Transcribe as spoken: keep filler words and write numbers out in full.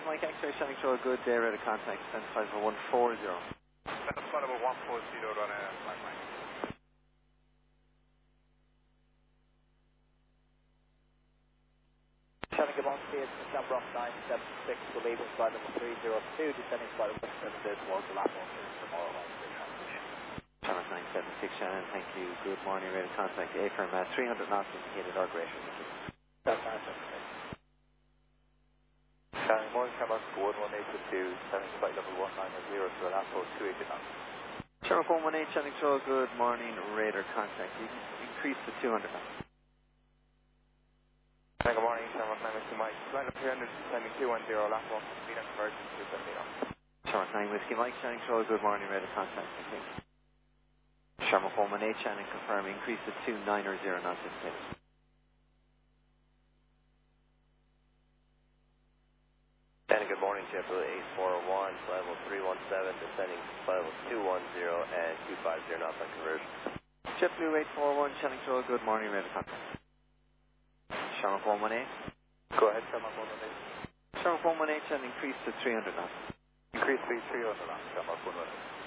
Mike, Mike X-ray, standing show, good day, ready to contact, send five oh one four zero. Send five oh one four zero on a flight line. Shannon, good morning, it's December nine seven six, we're leaving flight number three zero two, descending flight number seven zero towards the lap one tomorrow. Shannon nine seven six, Shannon, thank you, good morning, ready to contact, A firm, uh, three hundred knots indicated, or greater. That's nine seven six. Shannon, morning, Shamrock one one eight two, sending flight level one nine zero to an Apple two eighty knots. Shamrock one one eight, Shannon show, good morning, radar contact, you increase to two hundred knots. Good morning, Shamrock nine Whiskey Mike. Flight up three hundred, descending two one zero, lap one, speed and conversion two seventy knots. Shamrock nine Whiskey Mike, Shannon show, good morning, radar contact, thank you. Shamrock one one eight, Shannon confirm, increase to two nine zero knots indicated. Shannon, good morning, JetBlue eight four one, level three one seven, descending level two one zero and two five zero knots on conversion. JetBlue eight four one, Shannon show, good morning, radar contact. Shamrock one one eight. Go ahead, Shamrock one one eight. Shamrock one one eight, and increase to three hundred knots. Increase to three hundred knots, Shamrock one one eight.